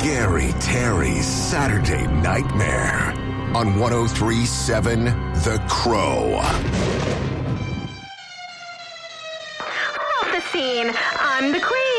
Gary Terry's Saturday Nightmare on 103.7 The Crow. Off the scene. I'm the queen.